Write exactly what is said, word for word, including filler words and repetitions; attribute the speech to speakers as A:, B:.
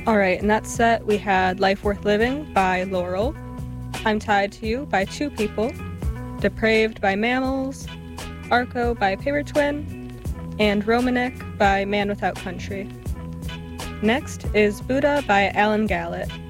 A: All right, in that set, we had Life Worth Living by Laurel, I'm Tied to You by Two People, Depraved by Mammals, Arco by Paper Twin, and Romanik by Man Without Country. Next is Buddha by Alan Gallett.